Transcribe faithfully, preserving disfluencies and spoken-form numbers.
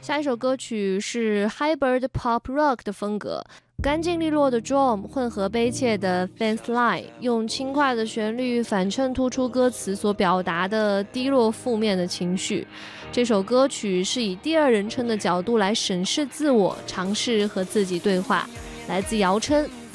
下一首歌曲是 Hybrid Pop Rock 的风格，干净利落的 drum 混合悲切的 fence line， 用轻快的旋律反衬突出歌词所表达的低落负面的情绪。这首歌曲是以第二人称的角度来审视自我，尝试和自己对话。来自姚琛